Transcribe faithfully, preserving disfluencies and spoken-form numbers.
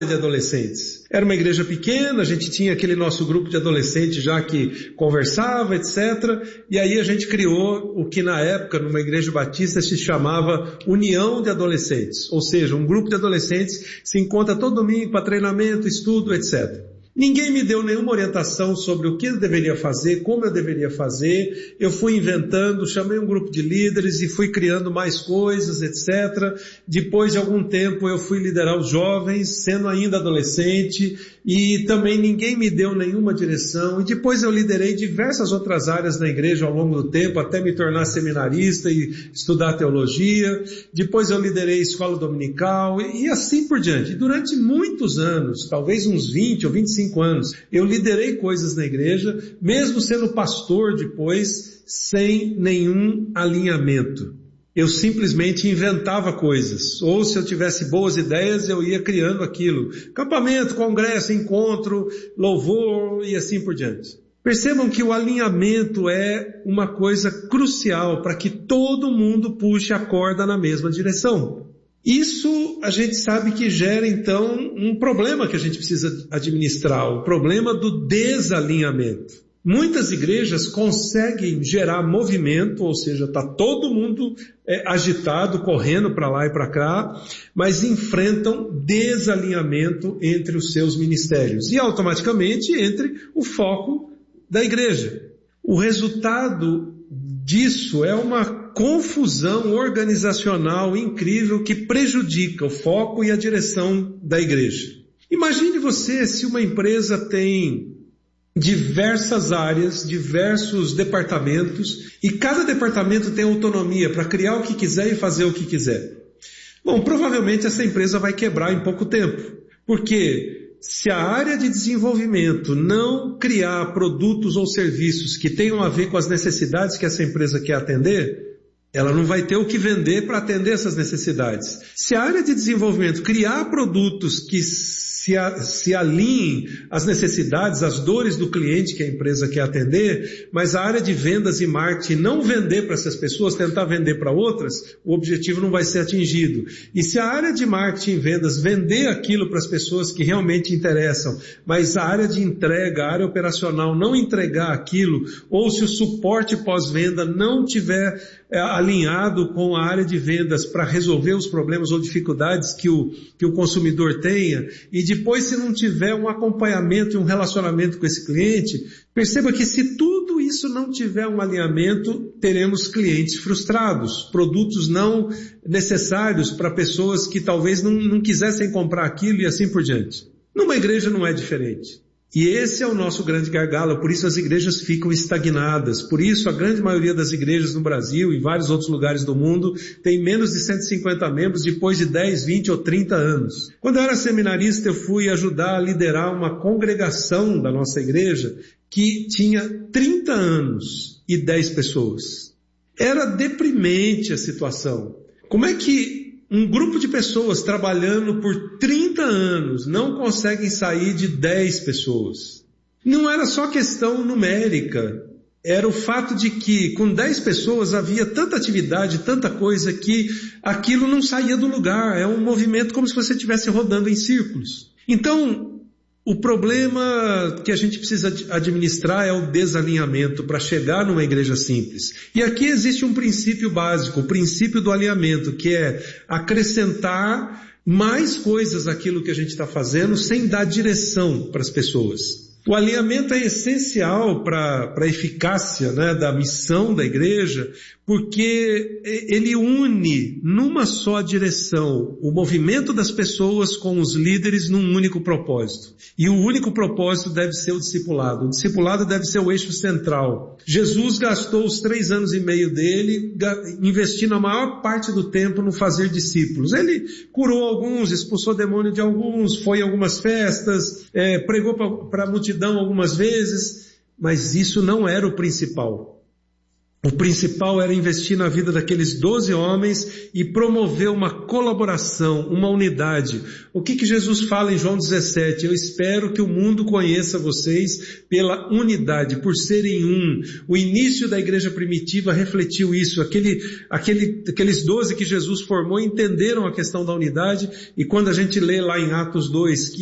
de adolescentes. Era uma igreja pequena, a gente tinha aquele nosso grupo de adolescentes já que conversava, etcétera. E aí a gente criou o que na época, numa igreja batista, se chamava União de Adolescentes. Ou seja, um grupo de adolescentes se encontra todo domingo para treinamento, estudo, etcétera. Ninguém me deu nenhuma orientação sobre o que eu deveria fazer, como eu deveria fazer. Eu fui inventando, chamei um grupo de líderes e fui criando mais coisas, etcétera. Depois de algum tempo eu fui liderar os jovens, sendo ainda adolescente, e também ninguém me deu nenhuma direção. E depois eu liderei diversas outras áreas na igreja ao longo do tempo, até me tornar seminarista e estudar teologia. Depois eu liderei escola dominical e assim por diante. E durante muitos anos, talvez uns vinte ou vinte e cinco anos, eu liderei coisas na igreja, mesmo sendo pastor depois, sem nenhum alinhamento. Eu simplesmente inventava coisas, ou se eu tivesse boas ideias, eu ia criando aquilo. Acampamento, congresso, encontro, louvor e assim por diante. Percebam que o alinhamento é uma coisa crucial para que todo mundo puxe a corda na mesma direção. Isso a gente sabe que gera então um problema que a gente precisa administrar, o problema do desalinhamento. Muitas igrejas conseguem gerar movimento, ou seja, está todo mundo é, agitado, correndo para lá e para cá, mas enfrentam desalinhamento entre os seus ministérios e automaticamente entre o foco da igreja. O resultado disso é uma confusão organizacional incrível que prejudica o foco e a direção da igreja. Imagine você se uma empresa tem diversas áreas, diversos departamentos, e cada departamento tem autonomia para criar o que quiser e fazer o que quiser. Bom, provavelmente essa empresa vai quebrar em pouco tempo, porque se a área de desenvolvimento não criar produtos ou serviços que tenham a ver com as necessidades que essa empresa quer atender, ela não vai ter o que vender para atender essas necessidades. Se a área de desenvolvimento criar produtos que se, a, se alinhem às necessidades, às dores do cliente que a empresa quer atender, mas a área de vendas e marketing não vender para essas pessoas, tentar vender para outras, o objetivo não vai ser atingido. E se a área de marketing e vendas vender aquilo para as pessoas que realmente interessam, mas a área de entrega, a área operacional não entregar aquilo, ou se o suporte pós-venda não tiver é, alinhado com a área de vendas para resolver os problemas ou dificuldades que o, que o consumidor tenha, e depois se não tiver um acompanhamento e um relacionamento com esse cliente, perceba que se tudo isso não tiver um alinhamento, teremos clientes frustrados, produtos não necessários para pessoas que talvez não, não quisessem comprar aquilo e assim por diante. Numa igreja não é diferente. E esse é o nosso grande gargalo, por isso as igrejas ficam estagnadas, por isso a grande maioria das igrejas no Brasil e em vários outros lugares do mundo tem menos de cento e cinquenta membros depois de dez, vinte ou trinta anos. Quando eu era seminarista eu fui ajudar a liderar uma congregação da nossa igreja que tinha trinta anos e dez pessoas. Era deprimente a situação. Como é que um grupo de pessoas trabalhando por trinta anos não conseguem sair de dez pessoas? Não era só questão numérica, era o fato de que com dez pessoas havia tanta atividade, tanta coisa que aquilo não saía do lugar, é um movimento como se você estivesse rodando em círculos. Então, o problema que a gente precisa administrar é o desalinhamento para chegar numa igreja simples. E aqui existe um princípio básico, o princípio do alinhamento, que é acrescentar mais coisas àquilo que a gente está fazendo sem dar direção para as pessoas. O alinhamento é essencial para a eficácia, né, da missão da igreja, porque ele une numa só direção o movimento das pessoas com os líderes num único propósito. E o único propósito deve ser o discipulado. O discipulado deve ser o eixo central. Jesus gastou os três anos e meio dele investindo a maior parte do tempo no fazer discípulos. Ele curou alguns, expulsou demônio de alguns, foi em algumas festas, é, pregou para a multidão algumas vezes, mas isso não era o principal. O principal era investir na vida daqueles doze homens e promover uma colaboração, uma unidade. O que que Jesus fala em João dezessete? Eu espero que o mundo conheça vocês pela unidade, por serem um. O início da igreja primitiva refletiu isso. Aquele, aquele, aqueles doze que Jesus formou entenderam a questão da unidade, e quando a gente lê lá em Atos dois, que